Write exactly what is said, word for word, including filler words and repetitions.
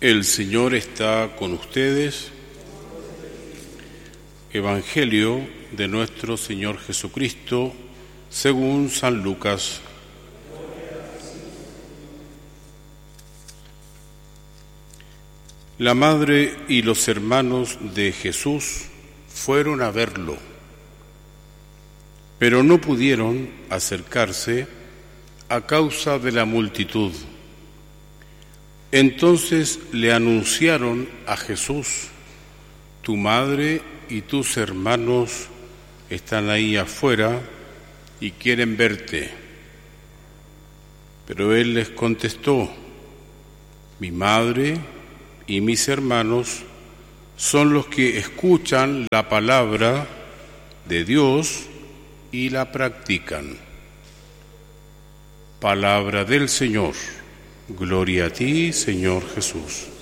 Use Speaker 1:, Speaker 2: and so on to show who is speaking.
Speaker 1: El Señor está con ustedes. Evangelio de nuestro Señor Jesucristo según San Lucas. La madre y los hermanos de Jesús fueron a verlo, pero no pudieron acercarse a causa de la multitud. Entonces le anunciaron a Jesús: tu madre y tus hermanos están ahí afuera y quieren verte. Pero él les contestó: mi madre y mis hermanos son los que escuchan la palabra de Dios y la practican. Palabra del Señor. Gloria a ti, Señor Jesús.